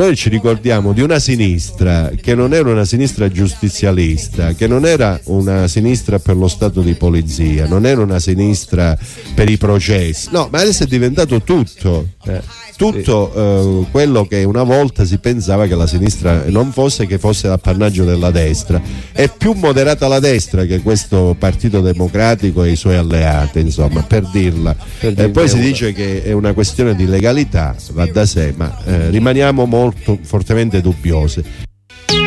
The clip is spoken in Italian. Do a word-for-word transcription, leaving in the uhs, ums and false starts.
noi ci ricordiamo di una sinistra che non era una sinistra giustizialista, che non era una sinistra per lo stato di polizia, non era una sinistra per i processi, no, ma adesso è diventato tutto. Eh. Tutto eh, quello che una volta si pensava che la sinistra non fosse, che fosse l'appannaggio della destra. È più moderata la destra che questo Partito Democratico e i suoi alleati, insomma, per dirla. Per e poi si dice che è una questione di legalità, va da sé, ma eh, rimaniamo molto fortemente dubbiosi.